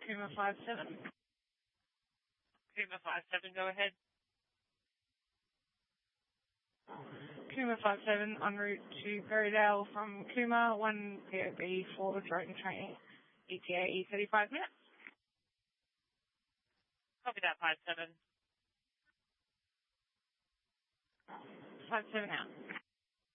Kuma 57. Kuma 57, go ahead. Kuma 57 en route to Berrydale from Kuma, 1 POB for the Drayton train, ETA 35 minutes. Copy that, 57. 57 out.